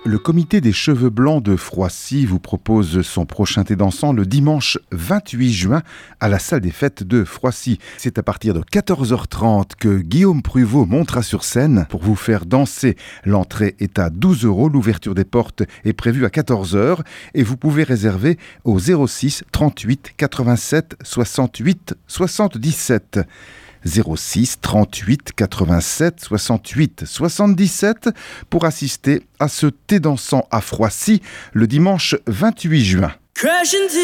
Le comité des cheveux blancs de Froissy vous propose son prochain thé dansant le dimanche 28 juin à la salle des fêtes de Froissy. C'est à partir de 14h30 que Guillaume Pruvot montera sur scène pour vous faire danser. L'entrée est à 12 €, l'ouverture des portes est prévue à 14h et vous pouvez réserver au 06 38 87 68 77. 06 38 87 68 77 pour assister à ce thé dansant à Froissy le dimanche 28 juin.